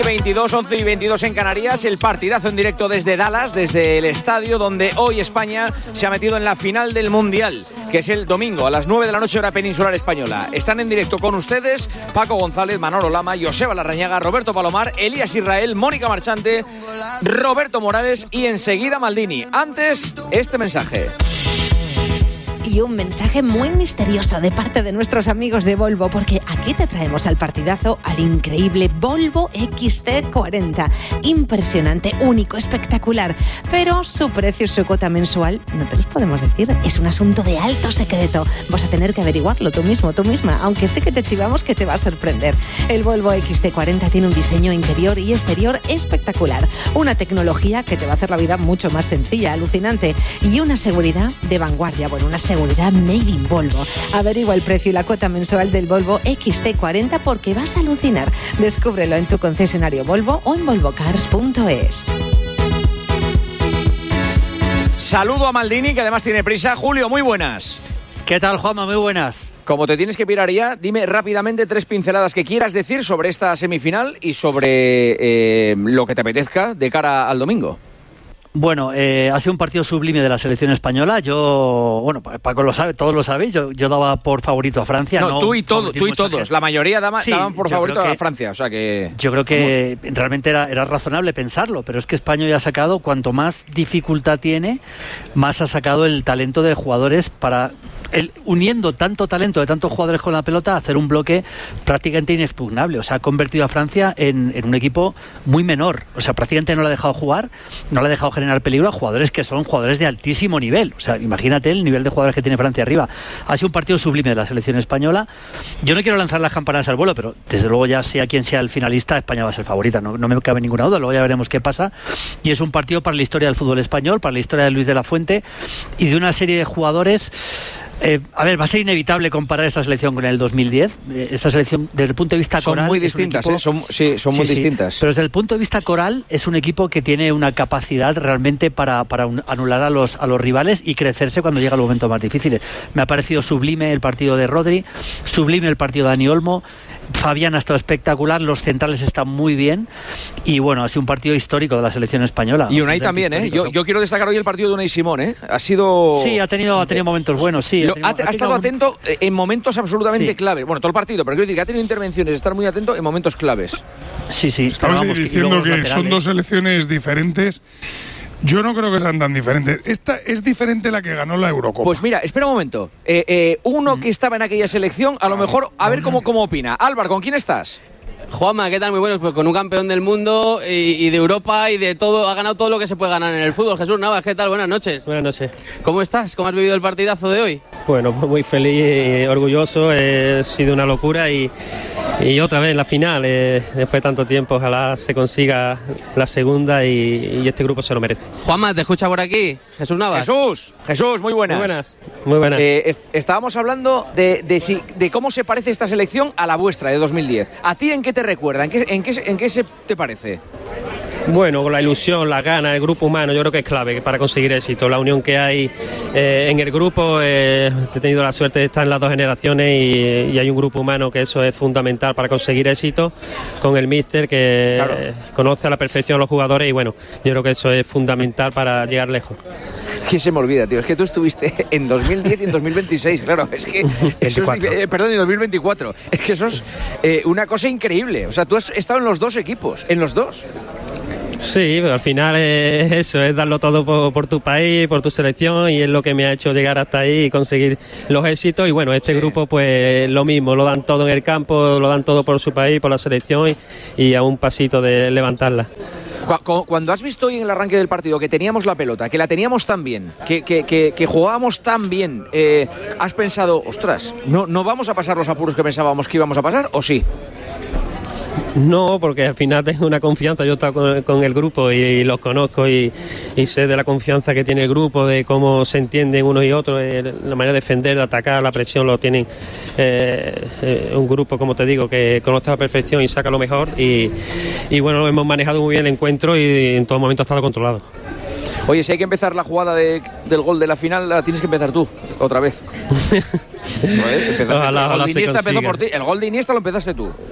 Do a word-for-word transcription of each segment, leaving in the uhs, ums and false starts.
veintidós, once y veintidós en Canarias, el partidazo en directo desde Dallas, desde el estadio donde hoy España se ha metido en la final del Mundial, que es el domingo a las nueve de la noche hora peninsular española. Están en directo con ustedes Paco González, Manolo Lama, Joseba Larrañaga, Roberto Palomar, Elías Israel, Mónica Marchante, Roberto Morales y enseguida Maldini. Antes, este mensaje. Y un mensaje muy misterioso de parte de nuestros amigos de Volvo, porque aquí te traemos al partidazo al increíble Volvo equis ce cuarenta. Impresionante, único, espectacular. Pero su precio y su cuota mensual no te los podemos decir. Es un asunto de alto secreto. Vas a tener que averiguarlo tú mismo, tú misma, aunque sé que te chivamos que te va a sorprender. El Volvo equis ce cuarenta tiene un diseño interior y exterior espectacular. Una tecnología que te va a hacer la vida mucho más sencilla, alucinante. Y una seguridad de vanguardia. Bueno, una seguridad made in Volvo. Averigua el precio y la cuota mensual del Volvo equis ce cuarenta porque vas a alucinar. Descúbrelo en tu concesionario Volvo o en volvo cars punto es. Saludo a Maldini, que además tiene prisa. Julio, muy buenas. ¿Qué tal, Juanma? Muy buenas. Como te tienes que pirar ya, dime rápidamente tres pinceladas que quieras decir sobre esta semifinal y sobre eh, lo que te apetezca de cara al domingo. Bueno, eh, ha sido un partido sublime de la selección española. Yo, bueno, Paco lo sabe, todos lo sabéis. Yo, yo daba por favorito a Francia. No, no tú y todo, tú y todos. La mayoría daba, sí, daban por favorito que, a Francia. O sea que yo creo que vamos. realmente era, era razonable pensarlo, pero es que España ya ha sacado, cuanto más dificultad tiene, más ha sacado el talento de jugadores para el, uniendo tanto talento de tantos jugadores con la pelota, hacer un bloque prácticamente inexpugnable. O sea, ha convertido a Francia en, en un equipo muy menor. O sea, prácticamente no le ha dejado jugar, no le ha dejado generar peligro a jugadores que son jugadores de altísimo nivel. O sea, imagínate el nivel de jugadores que tiene Francia arriba. Ha sido un partido sublime de la selección española. Yo no quiero lanzar las campanas al vuelo, pero desde luego ya sea quien sea el finalista, España va a ser favorita. No, no me cabe ninguna duda. Luego ya veremos qué pasa. Y es un partido para la historia del fútbol español, para la historia de Luis de la Fuente y de una serie de jugadores. Eh, a ver, va a ser inevitable comparar esta selección con el dos mil diez. Eh, esta selección, desde el punto de vista son coral... Muy distintas, equipo, ¿eh? Son, sí, son sí, muy sí, distintas. Pero desde el punto de vista coral, es un equipo que tiene una capacidad realmente para, para un, anular a los, a los rivales y crecerse cuando llega el momento más difícil. Me ha parecido sublime el partido de Rodri, sublime el partido de Dani Olmo. Fabián ha estado espectacular, los centrales están muy bien y bueno, ha sido un partido histórico de la selección española. Y Unai también, ¿eh? Yo, yo quiero destacar hoy el partido de Unai Simón, ¿eh? Ha sido... Sí, ha tenido, ha tenido momentos buenos, sí. Lo, ha, tenido, ha, ha, ha estado atento en momentos absolutamente sí. clave. Bueno, todo el partido, pero quiero decir que ha tenido intervenciones, estar muy atento en momentos claves. Sí, sí. Estabas diciendo que, que son dos selecciones diferentes. Yo no creo que sean tan diferentes. Esta es diferente la que ganó la Eurocopa. Pues mira, espera un momento. Eh, eh, uno que estaba en aquella selección, a lo mejor, a ver cómo, cómo opina. Álvaro, ¿con quién estás? Juanma, ¿qué tal? Muy buenos, pues con un campeón del mundo y, y de Europa y de todo, ha ganado todo lo que se puede ganar en el fútbol. Jesús Navas, ¿qué tal? Buenas noches. Buenas noches. ¿Cómo estás? ¿Cómo has vivido el partidazo de hoy? Bueno, muy feliz y orgulloso, eh, ha sido una locura y, y otra vez en la final, eh, después de tanto tiempo, ojalá se consiga la segunda y, y este grupo se lo merece. Juanma, ¿te escucha por aquí? Jesús Navas. Jesús, Jesús, muy buenas. Muy buenas, muy buenas. Eh, est- estábamos hablando de, de, si, de cómo se parece esta selección a la vuestra de dos mil diez. ¿A ti en qué te recuerda? ¿En qué, en qué, en qué se te parece? Bueno, con la ilusión, la gana, el grupo humano, yo creo que es clave para conseguir éxito. La unión que hay eh, en el grupo, eh, he tenido la suerte de estar en las dos generaciones y, y hay un grupo humano que eso es fundamental para conseguir éxito, con el míster que claro. eh, conoce a la perfección a los jugadores y bueno, yo creo que eso es fundamental para llegar lejos. Que se me olvida, tío, es que tú estuviste en dos mil diez y en dos mil veintiséis, claro, es que eso es, eh, perdón, en dos mil veinticuatro, es que eso es eh, una cosa increíble, o sea, tú has estado en los dos equipos, en los dos. Sí, pero al final es eso, es darlo todo por, por tu país, por tu selección y es lo que me ha hecho llegar hasta ahí y conseguir los éxitos y bueno, este sí. grupo pues lo mismo, lo dan todo en el campo, lo dan todo por su país, por la selección y, y a un pasito de levantarla. Cuando has visto hoy en el arranque del partido que teníamos la pelota, que la teníamos tan bien, que, que, que, que jugábamos tan bien, eh, ¿has pensado, ostras, ¿no, no vamos a pasar los apuros que pensábamos que íbamos a pasar o sí? No, porque al final tengo una confianza, yo he estado con, con el grupo y, y los conozco y, y sé de la confianza que tiene el grupo, de cómo se entienden unos y otros, eh, la manera de defender, de atacar, la presión lo tienen eh, eh, un grupo, como te digo, que conoce a la perfección y saca lo mejor y, y bueno, hemos manejado muy bien el encuentro y en todo momento ha estado controlado. Oye, si hay que empezar la jugada de, del gol de la final, la tienes que empezar tú, otra vez. ¿No, eh? Empezaste, ojalá, el, gol de Iniesta empezó por ti. El gol de Iniesta lo empezaste tú.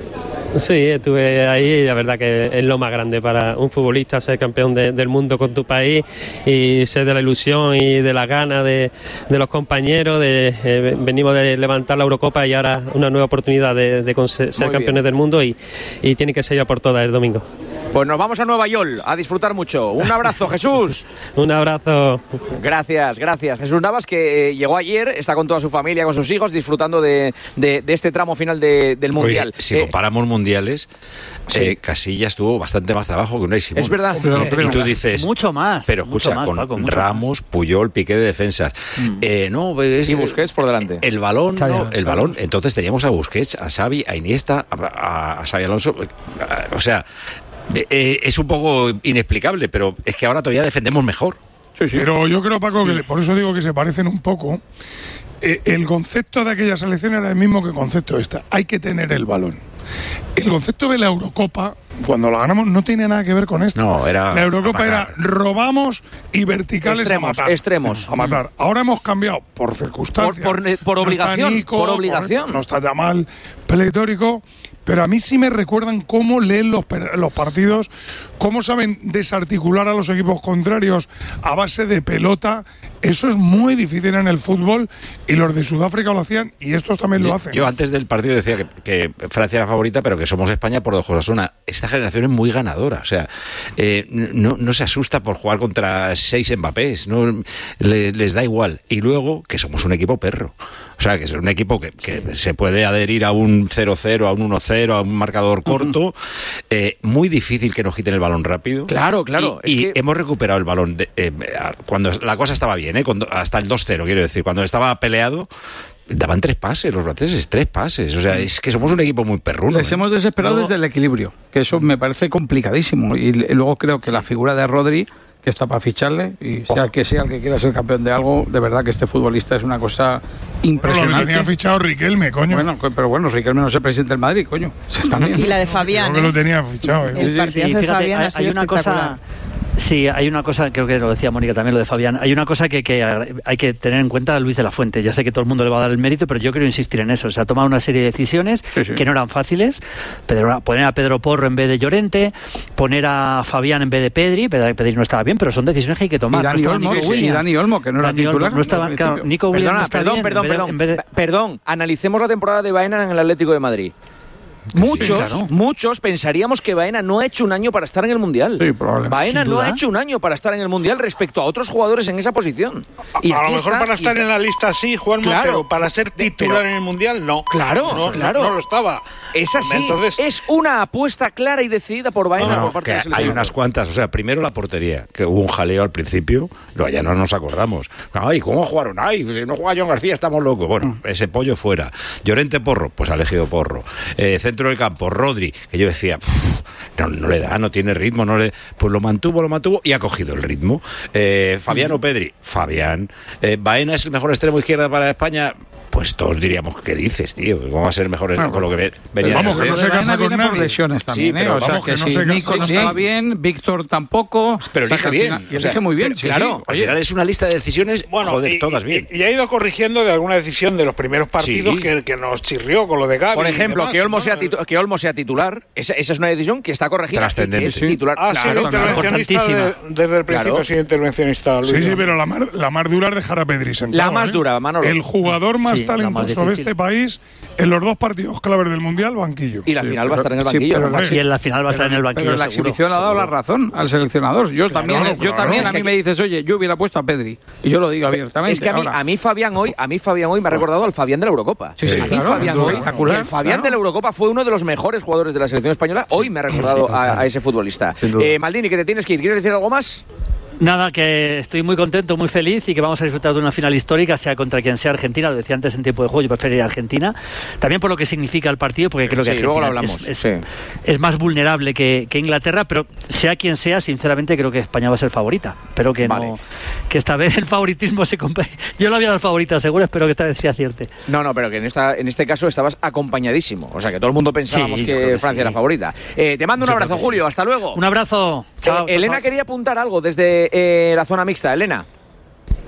Sí, estuve ahí y la verdad que es lo más grande para un futbolista ser campeón de, del mundo con tu país y ser de la ilusión y de las ganas de, de los compañeros. De, eh, venimos de levantar la Eurocopa y ahora una nueva oportunidad de, de ser Muy campeones bien. del mundo y, y tiene que ser ya por todas el domingo. Pues nos vamos a Nueva York a disfrutar mucho. Un abrazo, Jesús. Un abrazo. Gracias, gracias. Jesús Navas, que llegó ayer, está con toda su familia, con sus hijos, disfrutando de, de, de este tramo final de, del Mundial. Oye, si eh, comparamos mundiales, sí. eh, Casillas tuvo bastante más trabajo que Unai Simón. Es verdad. Y, y tú dices... Mucho más. Pero escucha, más, con Paco, Ramos, más. Puyol, Piqué de defensas. Mm. Eh, no, es, y Busquets por delante. El balón, Xavi, no, el balón. Entonces teníamos a Busquets, a Xavi, a Iniesta, a, a, a Xavi Alonso. A, o sea... Eh, eh, es un poco inexplicable, pero es que ahora todavía defendemos mejor. Sí, sí. Pero yo creo, Paco, sí. que por eso digo que se parecen un poco. Eh, el concepto de aquella selección era el mismo que el concepto de esta. Hay que tener el balón. El concepto de la Eurocopa, cuando la ganamos, no tiene nada que ver con esto. No, era la Eurocopa era robamos y verticales extremos, a matar. Extremos. A matar. Ahora hemos cambiado por circunstancias. Por, por, por obligación. No Nico, por obligación. Por, no está Yamal, pletórico. Pero a mí sí me recuerdan cómo leen los, los partidos, cómo saben desarticular a los equipos contrarios a base de pelota. Eso es muy difícil en el fútbol y los de Sudáfrica lo hacían y estos también yo, lo hacen. Yo antes del partido decía que, que Francia era favorita, pero que somos España por dos cosas. Una, esta generación es muy ganadora. O sea, eh, no, no se asusta por jugar contra seis Mbappés. No, le, les da igual. Y luego, que somos un equipo perro. O sea, que es un equipo que, que sí. se puede adherir a un cero cero, a un uno cero, a un marcador corto. Uh-huh. eh, muy difícil que nos quiten el balón rápido. Claro, claro. Y, es y que... hemos recuperado el balón de, eh, cuando la cosa estaba bien, ¿eh? Cuando, hasta el dos cero, quiero decir. Cuando estaba peleado, daban tres pases los franceses, tres pases. O sea, es que somos un equipo muy perruno. Les ¿eh? hemos desesperado luego... desde el equilibrio, que eso me parece complicadísimo. Y luego creo que la figura de Rodri, que está para ficharle, y sea el que sea el que quiera ser campeón de algo, de verdad que este futbolista es una cosa impresionante. Bueno, lo tenía fichado Riquelme, coño. Bueno, pero bueno, Riquelme no es el presidente del Madrid, coño. Y la de Fabián. Creo que lo tenía fichado. ¿eh? El partidazo sí, sí, de fíjate, Fabián hay, ha sido hay una cosa. Sí, hay una cosa, creo que lo decía Mónica también, lo de Fabián. Hay una cosa que, que hay que tener en cuenta a Luis de la Fuente. Ya sé que todo el mundo le va a dar el mérito, pero yo quiero insistir en eso. O sea, ha tomado una serie de decisiones sí, sí. que no eran fáciles. Pedro, poner a Pedro Porro en vez de Llorente, poner a Fabián en vez de Pedri. Pedri no estaba bien, pero son decisiones que hay que tomar. Y Dani, no Olmo, sí, y Dani Olmo, que no era titular. No estaba, claro, Nico Williams Perdona, no está perdón, bien, perdón, en vez, perdón, en vez de... perdón. Analicemos la temporada de Baena en el Atlético de Madrid. Muchos, sí, claro. muchos pensaríamos que Baena no ha hecho un año para estar en el Mundial. Sí, probablemente. Baena no ha hecho un año para estar en el Mundial respecto a otros jugadores en esa posición. Y a lo mejor está, para estar está... en la lista sí, Juanma, claro, pero para ser titular pero... en el Mundial no. Claro, no, claro. No, no lo estaba. Es así. Entonces... Es una apuesta clara y decidida por Baena no, por parte de la selección. Hay unas cuantas. O sea, primero la portería, que hubo un jaleo al principio, luego ya no nos acordamos. Ay, ¿cómo jugaron? Ay, si no juega John García estamos locos. Bueno, ese pollo fuera. Llorente Porro, pues ha elegido Porro. Eh, centro del campo, Rodri, que yo decía, no, no le da, no tiene ritmo, no le, pues lo mantuvo, lo mantuvo y ha cogido el ritmo. Eh, Fabián o Pedri, Fabián. Eh, Baena es el mejor extremo izquierda para España. Pues todos diríamos, ¿qué dices, tío? ¿Cómo va a ser el mejor bueno, con lo que ve, venía vamos, de que no se casa con nadie. Por lesiones también, sí, pero ¿eh? O vamos, sea, que, que, que no si se Nico no estaba bien, Víctor tampoco. Pero elige bien. Final, y elige o sea, muy bien. Sí, claro, sí. Al final es una lista de decisiones, bueno, joder, y, todas bien. Y, y ha ido corrigiendo de alguna decisión de los primeros partidos sí. que, que nos chirrió con lo de Gavi. Por ejemplo, demás, que, Olmo ¿no? sea titu- que Olmo sea titular, esa, esa es una decisión que está corregida. Trascendente. Es titular. Ah, claro, sí, intervencionista de, desde el principio claro. sí, intervencionista. Luis. Sí, sí, pero la más, la más dura es dejar a Pedri sentado. La más ¿eh? dura, Manolo. El jugador más sí, talentoso más de este país en los dos partidos claves del Mundial, banquillo. Y la sí, final pero, va a estar en el banquillo. Sí, pero la, y en la final va a estar pero, en el banquillo. Pero la seguro, exhibición le ha dado la razón al seleccionador. Yo claro, también, claro, yo también claro. a mí me dices, oye, yo hubiera puesto a Pedri. Y yo lo digo abiertamente. Es que a mí, a mí Fabián hoy, a mí Fabián hoy me ha recordado al Fabián de la Eurocopa. Sí, sí, a mí claro, Fabián hoy, el Fabián claro. de la Eurocopa fue uno de los mejores jugadores de la selección española. Hoy me ha recordado sí, a, a ese futbolista. Eh, Maldini, que te tienes que ir. ¿Quieres decir algo más? Nada, que estoy muy contento, muy feliz y que vamos a disfrutar de una final histórica, sea contra quien sea Argentina. Lo decía antes en tiempo de juego, yo preferiría Argentina. También por lo que significa el partido, porque creo que sí, luego lo hablamos. Es, es, sí. es más vulnerable que, que Inglaterra, pero sea quien sea, sinceramente creo que España va a ser favorita. Espero que vale. no, que esta vez el favoritismo se compre. Yo lo había dado favorita, seguro, espero que esta vez se acierte. No, no, pero que en esta, en este caso estabas acompañadísimo. O sea, que todo el mundo pensábamos sí, que, que Francia sí. era favorita. Eh, te mando un yo abrazo, Julio. Sí. Hasta luego. Un abrazo. Chao. Eh, Elena chao. quería apuntar algo desde eh, la zona mixta. Elena.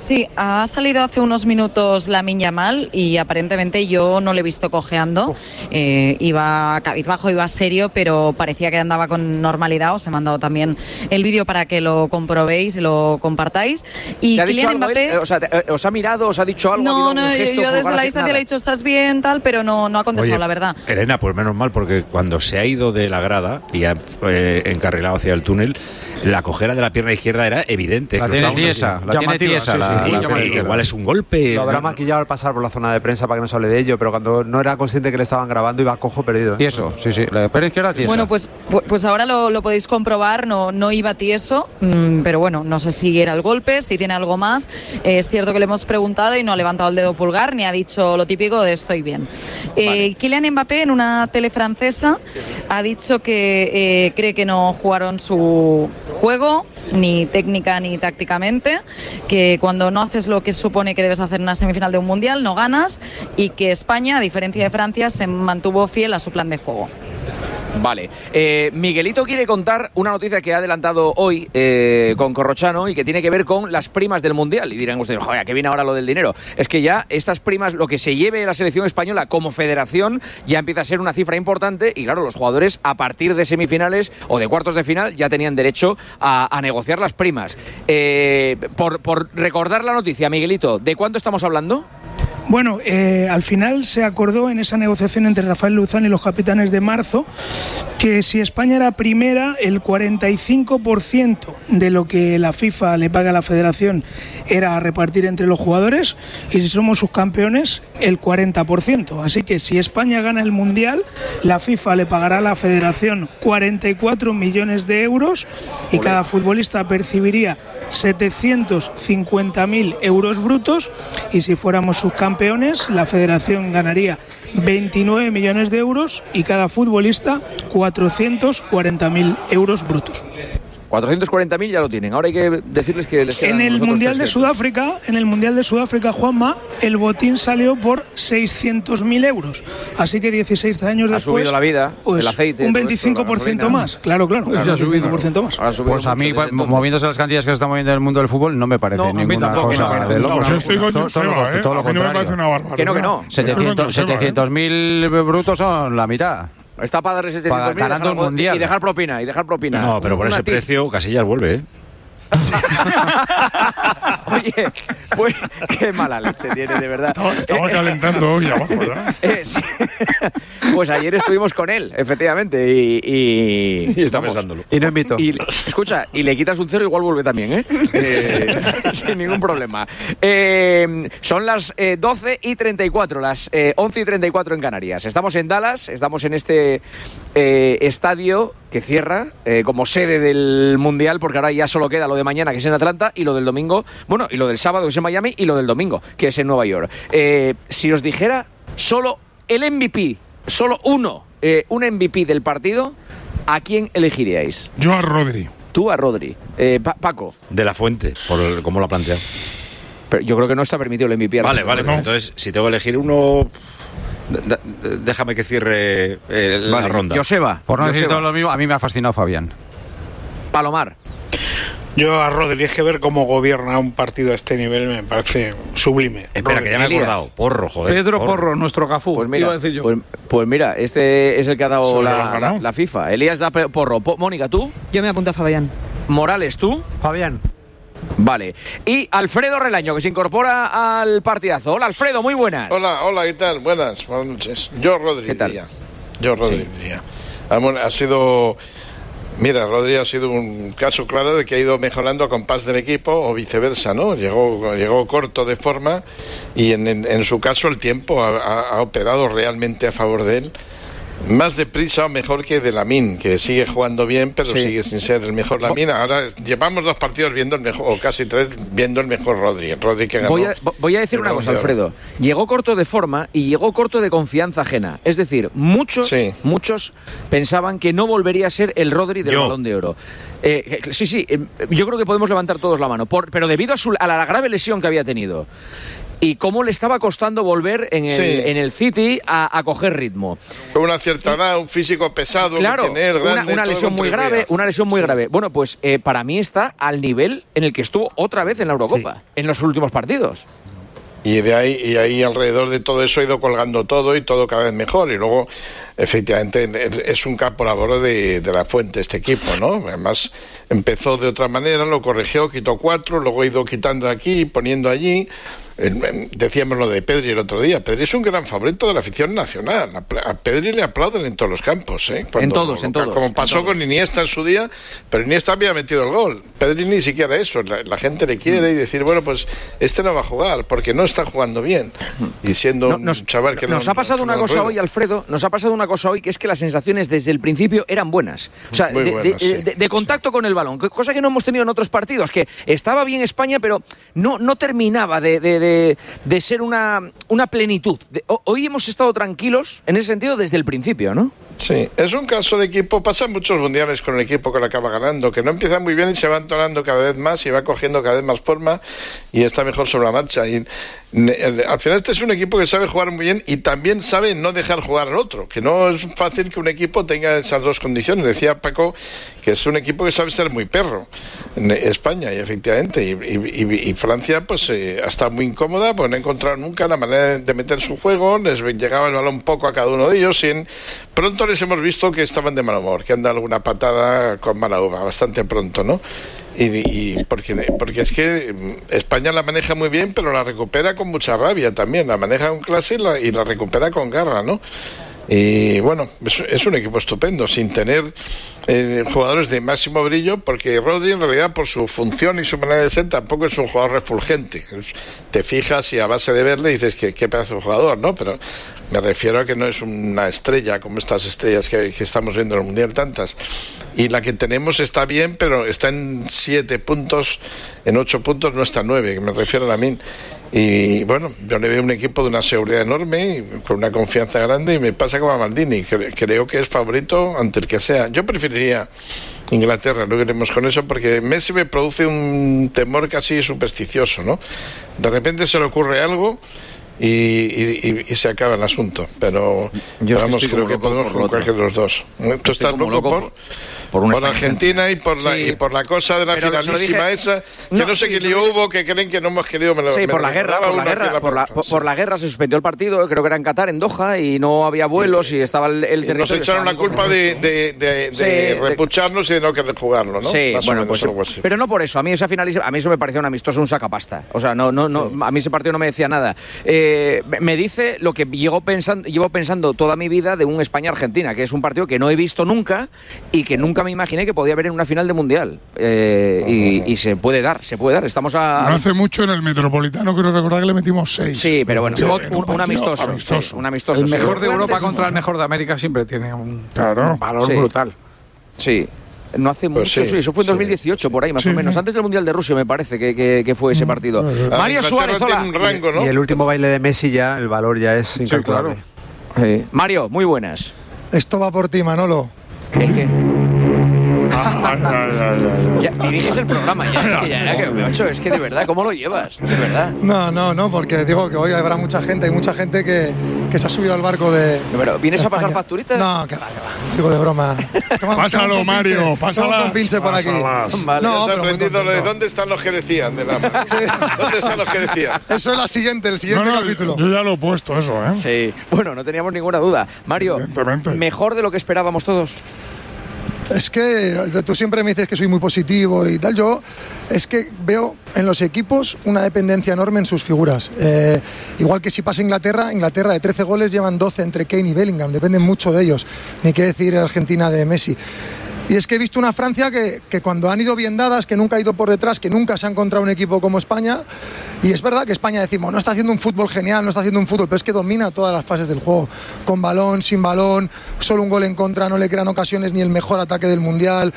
Sí, ha salido hace unos minutos Lamine Yamal y aparentemente yo no le he visto cojeando. Eh, iba cabizbajo, iba serio, pero parecía que andaba con normalidad. Os he mandado también el vídeo para que lo comprobéis y lo compartáis. Y ¿Te ha dicho Kylian algo Mbappé... él? O sea, te- ¿os ha mirado, os ha dicho algo? ¿Ha No, habido no, algún yo, gesto, yo desde jugar la así? distancia Nada. le he dicho estás bien, tal, pero no, no ha contestado, Oye, la verdad. Elena, pues menos mal, porque cuando se ha ido de la grada y ha eh, encarrilado hacia el túnel, la cojera de la pierna izquierda era evidente. La que lo tiene estábamos tiesa, viendo. la tiene Llamativa, tiesa. sí, la- sí, la sí, pierna igual- izquierda. igual es un golpe. Lo habrá maquillado al pasar por la zona de prensa para que no se hable de ello, pero cuando no era consciente que le estaban grabando iba cojo perdido. ¿eh? Tieso, sí, sí. La pierna izquierda tiesa. Bueno, pues, pu- pues ahora lo, lo podéis comprobar, no, no iba tieso, mm, pero bueno, no sé si era el golpe, si tiene algo más. Eh, es cierto que le hemos preguntado y no ha levantado el dedo pulgar ni ha dicho lo típico de estoy bien. Eh, Kylian Mbappé en una tele francesa ha dicho que eh, cree que no jugaron su juego, ni técnica ni tácticamente, que cuando no haces lo que supone que debes hacer en una semifinal de un mundial, no ganas, y que España, a diferencia de Francia, se mantuvo fiel a su plan de juego. Vale. Eh, Miguelito quiere contar una noticia que ha adelantado hoy eh, con Corrochano y que tiene que ver con las primas del Mundial. Y dirán ustedes, joder, ¿qué viene ahora lo del dinero? Es que ya estas primas, lo que se lleve la selección española como federación, ya empieza a ser una cifra importante. Y claro, los jugadores a partir de semifinales o de cuartos de final ya tenían derecho a, a negociar las primas. Eh, por, por recordar la noticia, Miguelito, ¿de cuánto estamos hablando? Bueno, eh, al final se acordó en esa negociación entre Rafael Luzán y los capitanes de marzo que si España era primera, el cuarenta y cinco por ciento de lo que la FIFA le paga a la federación era a repartir entre los jugadores, y si somos subcampeones, el cuarenta por ciento. Así que si España gana el Mundial, la FIFA le pagará a la federación cuarenta y cuatro millones de euros y cada futbolista percibiría setecientos cincuenta mil euros brutos, y si fuéramos subcampeones la federación ganaría veintinueve millones de euros y cada futbolista cuatrocientos cuarenta mil euros brutos. cuatrocientos cuarenta mil ya lo tienen. Ahora hay que decirles que les quedan En el los otros Mundial de trescientos. Sudáfrica, en el Mundial de Sudáfrica, Juanma, el botín salió por seiscientos mil euros. Así que dieciséis años Ha después, subido la vida, pues, el aceite, un todo esto, veinticinco por ciento la gasolina. más. Claro, claro, Claro, un ha subido. veinticinco por ciento más. Ha subido Pues a mucho mí, desde pues, entonces. moviéndose las cantidades que se están moviendo en el mundo del fútbol, no me parece No, a mí ninguna tampoco, cosa no, de no, loco. no, Pues estoy con todo, todo lo, Joseba, ¿eh? todo lo A mí no me contrario. parece una barbaridad. Que no, que no. setecientos setecientos mil brutos son la mitad. Está para darle setecientos mil ganando un mundial. y dejar propina, y dejar propina. No, pero por Una ese tip. precio Casillas vuelve, ¿eh? Oye, pues qué mala leche tiene, de verdad. Estaba calentando hoy abajo, ¿verdad? Eh, sí. Pues ayer estuvimos con él, efectivamente, y... Y, Y está vamos, pensándolo. Y no invito. Y, escucha, y le quitas un cero, igual vuelve también, ¿eh? Eh, sin ningún problema. Eh, son las eh, doce y treinta y cuatro, las eh, once y treinta y cuatro en Canarias. Estamos en Dallas, estamos en este eh, estadio que cierra eh, como sede del Mundial, porque ahora ya solo queda lo de mañana, que es en Atlanta, y lo del domingo, bueno, y lo del sábado, que es en Miami, y lo del domingo, que es en Nueva York. Eh, si os dijera solo el M V P, solo uno, eh, un M V P del partido, ¿a quién elegiríais? Yo a Rodri. Tú a Rodri. Eh, Pa- Paco. De la Fuente, por el- cómo lo ha planteado. Pero yo creo que no está permitido el M V P. Vale, vale, pues entonces, si tengo que elegir uno, d- d- déjame que cierre eh, la Vale, ronda. Joseba. Por no decir Joseba. todo lo mismo, a mí me ha fascinado Fabián. Palomar. Yo a Rodri, es que ver cómo gobierna un partido a este nivel me parece sublime. Espera, que ya me he Elías. acordado. Porro, joder. Pedro Porro, nuestro Cafú. Pues iba mira, a decir yo. pues, pues mira, este es el que ha Se dado lo la, ha ganado. la- la FIFA. Elías da pe- porro. Po- Mónica, ¿tú? Yo me apunto a Fabián. Morales, ¿tú? Fabián. Vale. Y Alfredo Relaño, que se incorpora al partidazo. Hola, Alfredo, muy buenas. Hola, hola, ¿qué tal? Buenas, buenas noches. Yo Rodri ¿Qué tal? diría. Yo Rodri diría. Ah, bueno, ha sido... Mira, Rodri ha sido un caso claro de que ha ido mejorando a compás del equipo o viceversa, ¿no? Llegó, llegó corto de forma y en, en, en su caso el tiempo ha, ha- ha operado realmente a favor de él. Más deprisa o mejor que de Lamine, que sigue jugando bien, pero Sí. sigue sin ser el mejor Lamine. Ahora llevamos dos partidos viendo el mejor, o casi tres, viendo el mejor Rodri. El Rodri que ganó. Voy a, voy a decir el una Balón cosa, de Oro. Alfredo. Llegó corto de forma y llegó corto de confianza ajena. Es decir, muchos, Sí. muchos pensaban que no volvería a ser el Rodri del Yo. Balón de Oro. Eh, eh, sí, sí, eh, yo creo que podemos levantar todos la mano, por- pero debido a, su- a la grave lesión que había tenido. y cómo le estaba costando volver en el, Sí. en el City a, a coger ritmo. Con una cierta edad, un físico pesado, Claro, que tener, una, grande, una todo lesión muy contribuía. grave, una lesión muy Sí. grave. Bueno, pues eh, para mí está al nivel en el que estuvo otra vez en la Eurocopa, en los últimos partidos. Y de ahí, y ahí alrededor de todo eso ha ido colgando todo y todo cada vez mejor. Y luego, efectivamente, es un campo labor de, de la Fuente este equipo, ¿no? Además, empezó de otra manera, lo corrigió, quitó cuatro, luego ha ido quitando aquí, poniendo allí. Eh, Decíamos lo de Pedri el otro día. Pedri es un gran favorito de la afición nacional. A a Pedri le aplauden en todos los campos, ¿eh? En todos, en todos, Como en pasó todos. con Iniesta en su día, pero Iniesta había metido el gol. Pedri ni siquiera eso. La, la gente le quiere y decir, bueno, pues este no va a jugar porque no está jugando bien. Y siendo No, un nos, chaval que no... nos ha pasado no- una no cosa rueda. hoy, Alfredo, nos ha pasado una cosa hoy, que es que las sensaciones desde el principio eran buenas. O sea, Muy de, buenas, de- sí. de- de contacto con el balón, que- cosa que no hemos tenido en otros partidos, que estaba bien España, pero no, no terminaba de, de- de- de ser una, una plenitud. De- ho- hoy hemos estado tranquilos en ese sentido desde el principio, ¿no? Sí, es un caso de equipo, pasan muchos mundiales con el equipo que lo acaba ganando, que no empieza muy bien y se va entonando cada vez más y va cogiendo cada vez más forma y está mejor sobre la marcha. Y ne- el- al final este es un equipo que sabe jugar muy bien y también sabe no dejar jugar al otro, que no es fácil que un equipo tenga esas dos condiciones. Decía Paco que es un equipo que sabe ser muy perro en España, y efectivamente, y, y- y- y Francia pues eh, ha estado muy incómoda, pues no ha encontrado nunca la manera de meter su juego, les llegaba el balón poco a cada uno de ellos y en- pronto les hemos visto que estaban de mal humor, que han dado alguna patada con mala uva, bastante pronto, ¿no? Y, y porque, porque es que mm, España la maneja muy bien, pero la recupera con mucha rabia también, la maneja con clase y la, y la recupera con garra, ¿no? Y bueno, es, es un equipo estupendo, sin tener eh, jugadores de máximo brillo, porque Rodri en realidad por su función y su manera de ser tampoco es un jugador refulgente. Es- te fijas y a base de verle dices que qué pedazo de jugador, ¿no? Pero me refiero a que no es una estrella como estas estrellas que, que estamos viendo en el Mundial, tantas. Y la que tenemos está bien, pero está en siete puntos, en ocho puntos no está en nueve, que me refiero a Lamine. Y bueno, yo le veo un equipo de una seguridad enorme, y con una confianza grande, y me pasa como a Maldini, cre- creo que es favorito ante el que sea. Yo preferiría Inglaterra, no iremos con eso, porque Messi me produce un temor casi supersticioso, ¿no? De repente se le ocurre algo y, y- y- y se acaba el asunto, pero Yo es que vamos, estoy creo como que loco podemos por con lo otro. cualquiera de los dos. Tú estás como loco, loco por... por- por una por España Argentina y por la Sí. y por la cosa de la Pero se lo finalísima dije- esa, que No, no, sé sí, qué se lo lío dije- hubo, que creen que no hemos querido. Me lo, Sí, me por la guerra, recordaba por la uno aquí guerra, en por la, prensa, por la guerra se suspendió el partido, creo que era en Qatar, en Doha, y no había vuelos y estaba el, el Y territorio. nos echaron la estaba muy culpa de, de, de, Sí, de de- repucharnos y de no querer jugarlo, ¿no? Sí, Más o bueno, menos pues, algo así. pero no por eso. A mí esa finalísima, a mí eso me parecía un amistoso, un sacapasta. O sea, no, no, no. A mí ese partido no me decía nada. Eh, me- me dice lo que llevo pensando, llevo pensando toda mi vida de un España-Argentina, que es un partido que no he visto nunca y que nunca me imaginé que podía haber en una final de mundial. Eh, y, y se puede dar, se puede dar. Estamos a. No hace mucho en el Metropolitano, creo recordar que le metimos seis. Sí, pero bueno, Sí, un, en un partido amistoso, amistoso. sí, un amistoso. El sí. mejor de Fue Europa antes- contra el mejor de América siempre tiene un, Claro. un valor Sí. brutal. Sí. No hace Pues mucho, sí, sí, eso fue en dos mil dieciocho, por ahí más Sí. o menos. Antes del Mundial de Rusia, me parece que, que- que fue ese partido. Ah, Mario Inglaterra Suárez, tiene hola. un rango, ¿no? Y el último baile de Messi ya, el valor ya es incalculable. Eh, Mario, muy buenas. Esto va por ti, Manolo. ¿El qué? Ya, diriges el programa ya, es que ya era que, macho, es que de verdad, ¿cómo lo llevas? De verdad. No, no, no, porque digo que hoy habrá mucha gente, hay mucha gente que, que se ha subido al barco de. No, pero, ¿vienes a pasar España. facturitas? No, que va, que va. Digo de broma. Toma- Pásalo, toma un Mario, pinche, pásalas. toma un pinche por aquí. Pásalas. Vale. No, Has pero muy aprendido lo de contento. dónde están los que decían de la ¿Dónde están los que decían? Eso es la siguiente, el No, siguiente no, capítulo. yo ya lo he puesto eso, ¿eh? Sí. Bueno, no teníamos ninguna duda. Mario, Evidentemente. mejor de lo que esperábamos todos. Es que tú siempre me dices que soy muy positivo y tal. Yo es que veo en los equipos una dependencia enorme en sus figuras. Eh, igual que si pasa Inglaterra, Inglaterra de trece goles llevan doce entre Kane y Bellingham. Dependen mucho de ellos. Ni qué decir Argentina de Messi. Y es que he visto una Francia que, que cuando han ido bien dadas, que nunca ha ido por detrás, que nunca se ha encontrado un equipo como España. Y es verdad que España, decimos, no está haciendo un fútbol genial, no está haciendo un fútbol, pero es que domina todas las fases del juego. Con balón, sin balón, solo un gol en contra, no le crean ocasiones ni el mejor ataque del Mundial.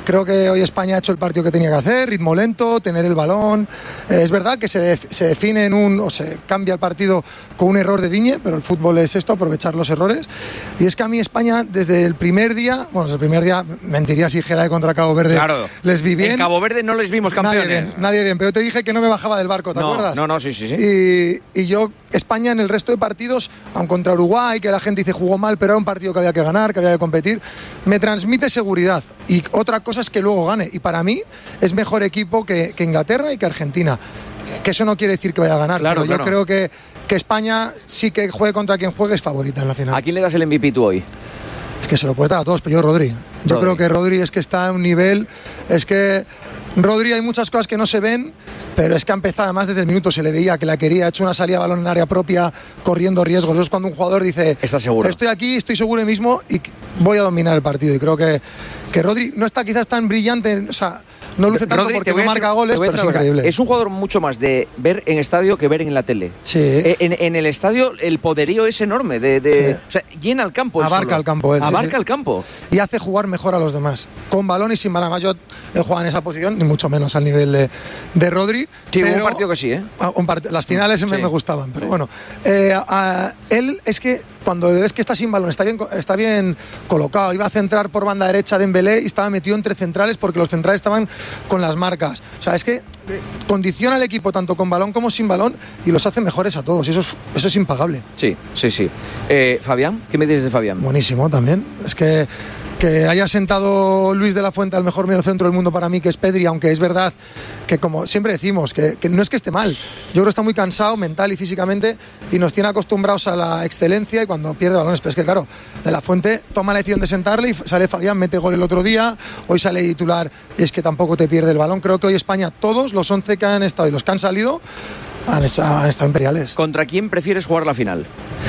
Creo que hoy España ha hecho el partido que tenía que hacer, ritmo lento, tener el balón. Eh, es verdad que se, def- se define en un, o se cambia el partido con un error de Digne, pero el fútbol es esto, aprovechar los errores. Y es que a mí España, desde el primer día, bueno, desde el primer día, mentiría si dijera que contra Cabo Verde Claro. les vi bien. En Cabo Verde no les vimos campeones. Nadie bien, nadie bien, pero te dije que no me bajaba del barco, ¿te no, acuerdas? No, no, sí, sí, sí. Y, y yo, España en el resto de partidos, aun contra Uruguay, que la gente dice jugó mal, pero era un partido que había que ganar, que había que competir, me transmite seguridad. Y otra cosa es que luego gane. Y para mí es mejor equipo que, que Inglaterra y que Argentina. Que eso no quiere decir que vaya a ganar, Claro, pero claro. yo creo que, que España, sí que juegue contra quien juegue, es favorita en la final. ¿A quién le das el M V P tú hoy? Es que se lo puede dar a todos, pero yo Rodri. Yo Rodri. creo que Rodri es que está a un nivel... Es que Rodri hay muchas cosas que no se ven, pero es que ha empezado, además desde el minuto se le veía que la quería, ha hecho una salida de balón en área propia, corriendo riesgos. Eso es cuando un jugador dice, ¿Estás seguro? estoy aquí, estoy seguro de mí mismo y voy a dominar el partido. Y creo que, que Rodri no está quizás tan brillante, o sea, no luce tanto Rodri, porque te voy no a marca decir- goles, te voy a pero es decir una cosa. increíble. Es un jugador mucho más de ver en estadio que ver en la tele. Sí. Eh, En, en el estadio el poderío es enorme. De, de- Sí. O sea, llena el campo. él Abarca solo. el campo él, sí, Abarca sí. el campo. Y hace jugar mejor a los demás, con balón y sin balón. Además, yo he jugado en esa posición, ni mucho menos al nivel de, de Rodri. Sí, hubo pero- un partido que sí, ¿eh? Ah, un part- Las finales me, Sí. me gustaban, pero bueno. Eh, a- él es que cuando ves que está sin balón, está bien, co- está bien colocado. Iba a centrar por banda derecha Dembélé y estaba metido entre centrales porque los centrales estaban con las marcas. O sea, es que eh, condiciona al equipo tanto con balón como sin balón y los hace mejores a todos. Y eso es, eso es impagable. Sí, sí, sí. Eh, Fabián, ¿qué me dices de Fabián? Buenísimo también. Es que que haya sentado Luis de la Fuente al mejor mediocentro del mundo para mí, que es Pedri, aunque es verdad que, como siempre decimos, que, que no es que esté mal. Yo creo que está muy cansado mental y físicamente y nos tiene acostumbrados a la excelencia y cuando pierde balones. Pero es que, claro, de la Fuente toma la decisión de sentarle y sale Fabián, mete gol el otro día, hoy sale titular y es que tampoco te pierde el balón. Creo que hoy España, todos los once que han estado y los que han salido, han estado, han estado imperiales. ¿Contra quién prefieres jugar la final?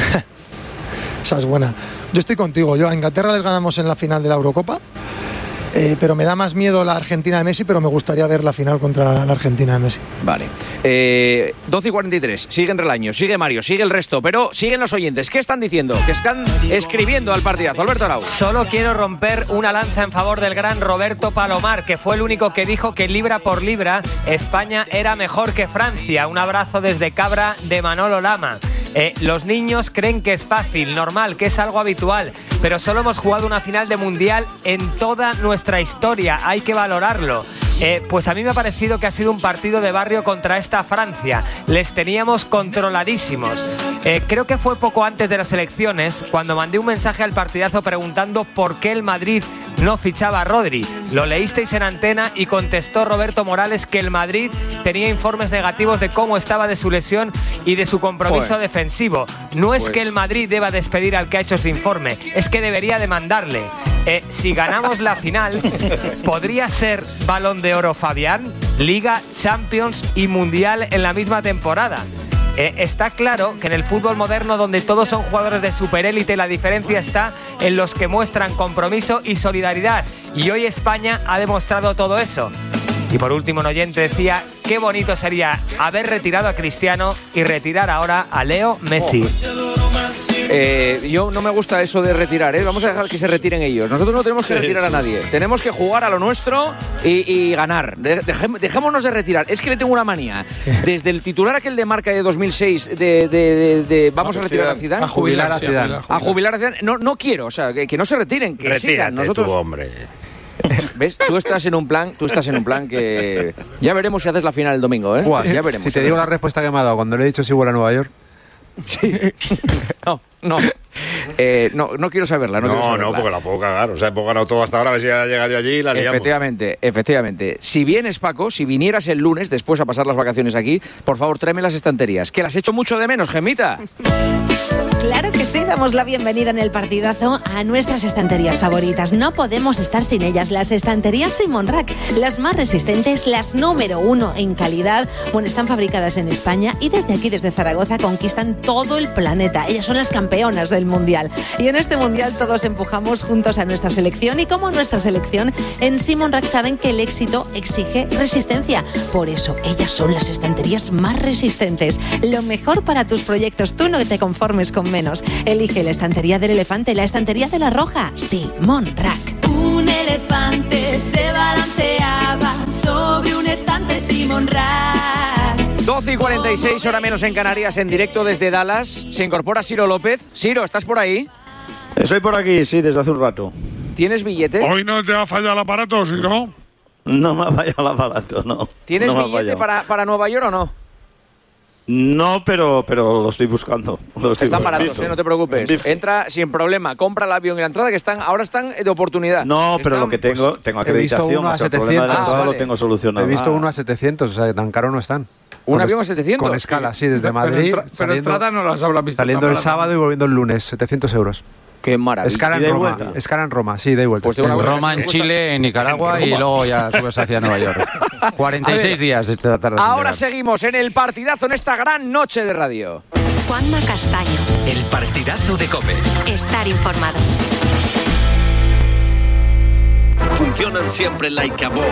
Esa es buena. Yo estoy contigo. Yo a Inglaterra les ganamos en la final de la Eurocopa, eh, pero me da más miedo la Argentina de Messi, pero me gustaría ver la final contra la Argentina de Messi. Vale. Eh, doce y cuarenta y tres. Siguen Relaño, sigue Mario, sigue el resto, pero siguen los oyentes. ¿Qué están diciendo? Que están escribiendo al partidazo. Alberto Arau. Solo quiero romper una lanza en favor del gran Roberto Palomar, que fue el único que dijo que libra por libra España era mejor que Francia. Un abrazo desde Cabra de Manolo Lama. Eh, los niños creen que es fácil, normal, que es algo habitual, pero solo hemos jugado una final de mundial en toda nuestra historia, hay que valorarlo. Eh, pues a mí me ha parecido que ha sido un partido de barrio contra esta Francia, les teníamos controladísimos. Eh, creo que fue poco antes de las elecciones cuando mandé un mensaje al partidazo preguntando por qué el Madrid no fichaba a Rodri. Lo leísteis en antena y contestó Roberto Morales que el Madrid tenía informes negativos de cómo estaba de su lesión y de su compromiso Joder. defensivo. No es Pues- que el Madrid deba despedir al que ha hecho ese informe, es que debería demandarle. Eh, si ganamos la final, ¿podría ser Balón de Oro Fabián, Liga, Champions y Mundial en la misma temporada? Eh, está claro que en el fútbol moderno, donde todos son jugadores de superélite, la diferencia está en los que muestran compromiso y solidaridad. Y hoy España ha demostrado todo eso. Y por último, un oyente decía, qué bonito sería haber retirado a Cristiano y retirar ahora a Leo Messi. Eh, yo no me gusta eso de retirar, ¿eh? Vamos a dejar que se retiren ellos. Nosotros no tenemos que Sí, retirar a sí. nadie. Tenemos que jugar a lo nuestro y, y ganar. De- dejem- dejémonos de retirar. Es que le tengo una manía. Desde el titular aquel de Marca de dos mil seis de, de- de- de vamos a retirar a Zidane. A jubilar a Zidane. A jubilar a Zidane. No, no quiero, o sea, que, que no se retiren, que Retírate sigan. Nosotros, tú, hombre. ¿ves? Tú estás en un plan, tú estás en un plan que ya veremos si haces la final el domingo, ¿eh? Buah, Ya veremos. si te digo la respuesta que me ha dado cuando le he dicho si vuela a Nueva York. Sí. No, no. Eh, no, no quiero saberla. No, No, quiero no, saberla. porque la puedo cagar. O sea, hemos ganado todo hasta ahora, a ver si ya llegaría allí y la liamos. Efectivamente, efectivamente. Si vienes, Paco, si vinieras el lunes después a pasar las vacaciones aquí, por favor, tráeme las estanterías, que las echo mucho de menos, Gemita. Claro que sí, damos la bienvenida en el partidazo a nuestras estanterías favoritas. No podemos estar sin ellas. Las estanterías Simon Rack, las más resistentes, las número uno en calidad. Bueno, están fabricadas en España y desde aquí, desde Zaragoza, conquistan todo el planeta. Ellas son las campeonas del Mundial. Y en este Mundial todos empujamos juntos a nuestra selección y como nuestra selección, en Simon Rack saben que el éxito exige resistencia. Por eso, ellas son las estanterías más resistentes. Lo mejor para tus proyectos. Tú no te conformes con menos. Elige la estantería del elefante, la estantería de la roja. Simon Rack. Un elefante se va López y Monrad. doce y cuarenta y seis, hora menos en Canarias, en directo desde Dallas. Se incorpora Ciro López. Ciro, ¿estás por ahí? Estoy por aquí, sí, desde hace un rato. ¿Tienes billete? Hoy no te ha fallado el aparato, Ciro. No me ha fallado el aparato, no. ¿Tienes no billete para, para Nueva York o no? No, pero, pero lo estoy buscando. Lo estoy Están buscando. baratos, ¿eh? No te preocupes. Entra sin problema, compra el avión y la entrada, que están ahora están de oportunidad. No, pero Están, lo que tengo, pues, tengo he visto acreditación, uno a o sea, el problema de la setecientos. entrada Ah, lo vale. tengo solucionado. He visto Ah. uno a setecientos, o sea, que tan caro no están. ¿Un Con avión es- a setecientos? Con escala, sí, desde Pero Madrid. entra- pero saliendo, entrada no las habrás visto. saliendo el tan baratas. sábado y volviendo el lunes, setecientos euros. Qué maravilla. Escala ¿Y en de Roma. vuelta? Escala en Roma, sí, de vuelta. Pues tengo una En cosa Roma, que en cuesta- Chile, en Nicaragua y luego ya subes hacia Nueva York. cuarenta y seis días esta tarde. Ahora seguimos en el partidazo en esta gran noche de radio. Juanma Castaño. El partidazo de COPE. Estar informado. Funcionan siempre like a boss.